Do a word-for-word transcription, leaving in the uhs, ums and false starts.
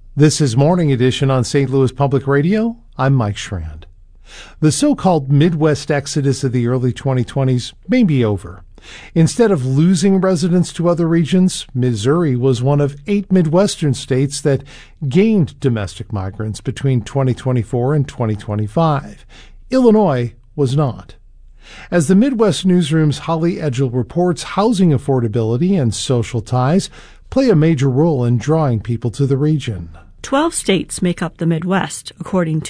This is Morning Edition on Saint Louis Public Radio. I'm Mike Schrand. The so-called Midwest exodus of the early twenty twenties may be over. Instead of losing residents to other regions, Missouri was one of eight Midwestern states that gained domestic migrants between twenty twenty-four and twenty twenty-five. Illinois was not. As the Midwest Newsroom's Holly Edgell reports, housing affordability and social ties play a major role in drawing people to the region. Twelve states make up the Midwest, according to